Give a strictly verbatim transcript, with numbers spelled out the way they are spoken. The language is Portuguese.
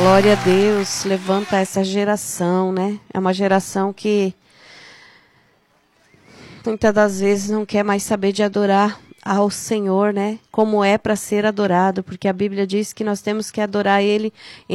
Glória a Deus, levanta essa geração, né? É uma geração que muitas das vezes não quer mais saber de adorar ao Senhor, né? Como é para ser adorado, porque a Bíblia diz que nós temos que adorar Ele